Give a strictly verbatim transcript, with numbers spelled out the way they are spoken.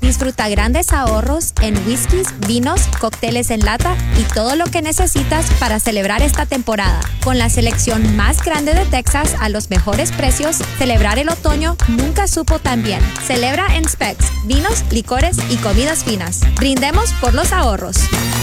Disfruta grandes ahorros en whiskies, vinos, cócteles en lata y todo lo que necesitas para celebrar esta temporada. Con la selección más grande de Texas a los mejores precios, celebrar el otoño nunca supo tan bien. Celebra en Specs, vinos, licores y comidas finas. Brindemos por los ahorros.